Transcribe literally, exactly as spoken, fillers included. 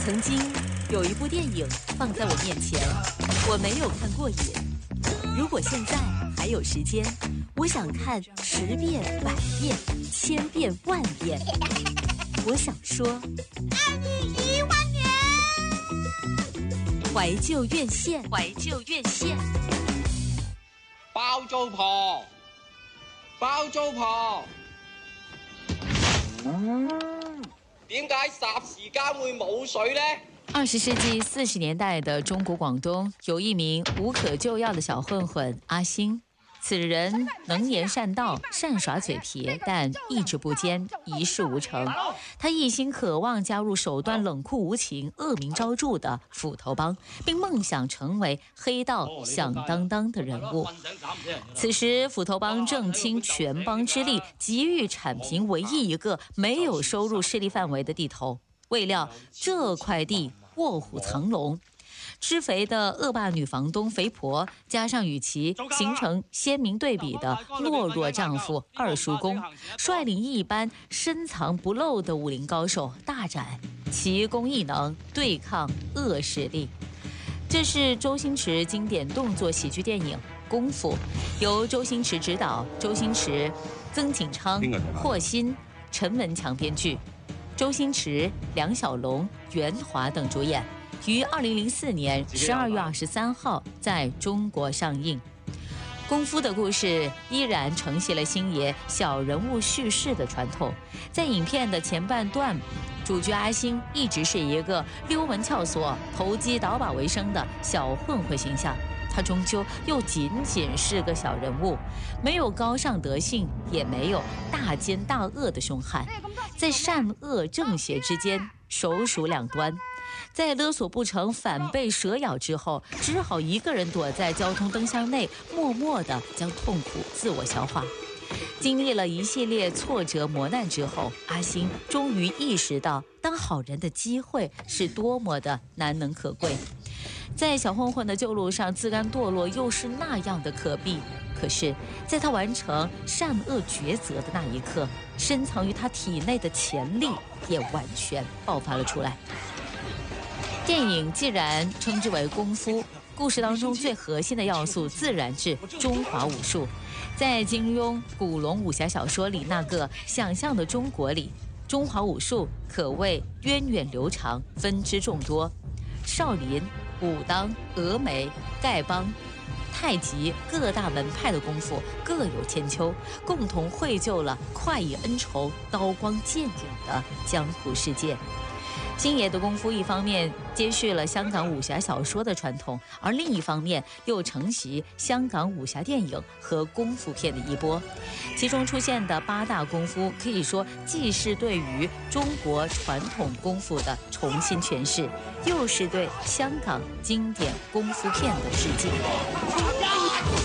曾经有一部电影放在我面前，我没有看过瘾。如果现在还有时间，我想看十遍、百遍、千遍、万遍。我想说， 爱你一万年。 怀旧院线，怀旧院线。 包租婆，包租婆。點解霎時間會冇水呢？ 二十世紀四十年代的中國廣東，有一名無可救藥的小混混阿星。此人能言善道，善耍嘴皮，但意志不堅，一事無成。他一心渴望加入手段冷酷無情、惡名昭著的斧頭幫，並夢想成為黑道響當當的人物。此時，斧頭幫正傾全幫之力，急欲鏟平唯一一個沒有收入勢力範圍的地頭。未料這塊地臥虎藏龍。吃肥的惡霸女房東肥婆，加上與其形成鮮明對比的懦弱丈夫二叔公，率領一班深藏不露的武林高手，大展奇功異能，對抗惡勢力。這是周星馳經典動作喜劇電影《功夫》，由周星馳執導，周星馳、曾錦昌、霍心、陳文強編劇，周星馳、梁小龍、袁華等主演。於二零零四年十二月二十三號在中國上映。功夫的故事依然承襲了星爺小人物敘事的傳統。在影片的前半段，主角阿星一直是一個溜門撬鎖、投機倒把為生的小混混形象。他終究又僅僅是個小人物，沒有高尚德性，也沒有大奸大惡的兇悍，在善惡正邪之間首鼠兩端。在勒索不成反被蛇咬之後，只好一個人躲在交通燈箱內，默默地將痛苦自我消化。經歷了一系列挫折磨難之後，阿星終於意識到當好人的機會是多麼的難能可貴。在小混混的舊路上自甘墮落，又是那樣的可避。可是在他完成善惡抉擇的那一刻，深藏於他體內的潛力也完全爆發了出來。電影既然稱之為功夫，故事當中最核心的要素自然是中華武術。在金庸古龍武俠小說裡那個想象的中國裡，中華武術可謂源遠流長，分支眾多。少林、武當、峨眉、丐幫、太極各大門派的功夫各有千秋，共同繪就了快意恩仇、刀光劍影的江湖世界。星爺的功夫一方面接續了香港武俠小說的傳統，而另一方面又承襲香港武俠電影和功夫片的衣缽。其中出現的八大功夫可以說既是對於中國傳統功夫的重新詮釋，又是對香港經典功夫片的致敬。